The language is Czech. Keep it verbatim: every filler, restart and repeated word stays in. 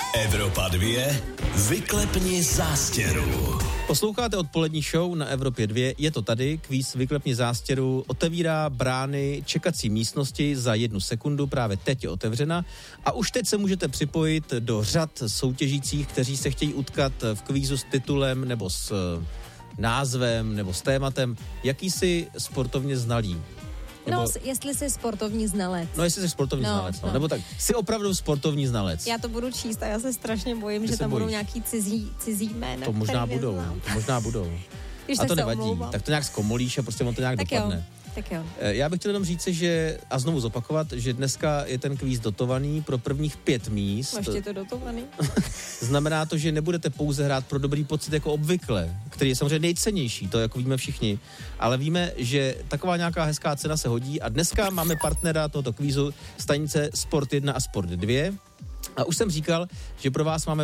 Evropa dvě, vyklepni zástěru. Posloucháte odpolední show na Evropě dva, je to tady, kvíz Vyklepni zástěru otevírá brány čekací místnosti za jednu sekundu, právě teď je otevřena a už teď se můžete připojit do řad soutěžících, kteří se chtějí utkat v kvízu s titulem nebo s názvem nebo s tématem, jaký jsi sportovně znalý. Nebo... No, jestli jsi sportovní znalec. No, jestli jsi sportovní no, znalec, no. no. Nebo tak, jsi opravdu sportovní znalec. Já to budu číst a já se strašně bojím, Ty že tam bojíš. budou nějaký cizí, cizí jména. To možná budou, neznám. to možná budou. Když a to nevadí, omlouvám. tak to nějak zkomolíš a prostě on to nějak tak dopadne. Jo. Tak jo. Já bych chtěl jenom říci, že, a znovu zopakovat, že dneska je ten kvíz dotovaný pro prvních pět míst. Máš tě to dotovaný? Znamená to, že nebudete pouze hrát pro dobrý pocit jako obvykle, který je samozřejmě nejcennější, to jako víme všichni, ale víme, že taková nějaká hezká cena se hodí a dneska máme partnera tohoto kvízu, stanice Sport jedna a Sport dva. A už jsem říkal, že pro vás máme